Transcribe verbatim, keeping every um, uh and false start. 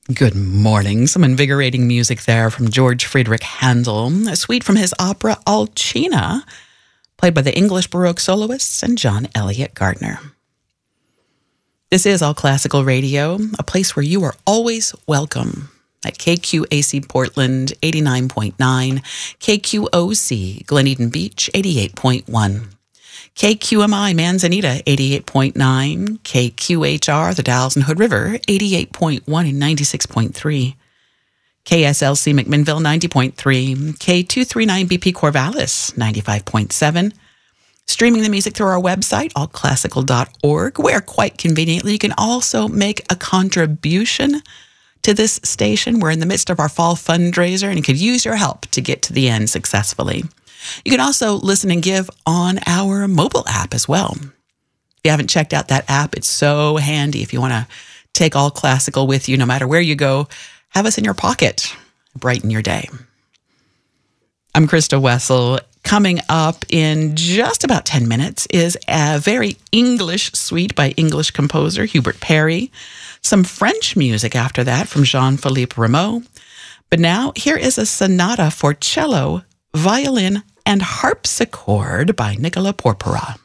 Good morning. Some invigorating music there from George Friedrich Handel, a suite from his opera Alcina, played by the English Baroque soloists and John Elliott Gardner. This is All Classical Radio, a place where you are always welcome at K Q A C Portland eighty-nine point nine, K Q O C Glen Eden Beach eighty-eight point one. K Q M I Manzanita, eighty-eight point nine, K Q H R, the Dalles and Hood River, eighty-eight point one and ninety-six point three, K S L C McMinnville, ninety point three, K two thirty-nine B P Corvallis, ninety-five point seven, streaming the music through our website, all classical dot org, where quite conveniently you can also make a contribution to this station. We're in the midst of our fall fundraiser and could use your help to get to the end successfully. You can also listen and give on our mobile app as well. If you haven't checked out that app, it's so handy. If you want to take All Classical with you, no matter where you go, have us in your pocket, brighten your day. I'm Krista Wessel. Coming up in just about ten minutes is a very English suite by English composer Hubert Parry. Some French music after that from Jean-Philippe Rameau. But now, here is a sonata for cello, violin, and harpsichord by Nicola Porpora.